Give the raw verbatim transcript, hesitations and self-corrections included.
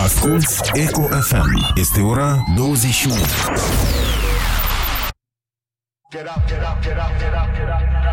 Asculți Eco F M. Este ora douăzeci și unu. Get up, get up, get up, get up, get up.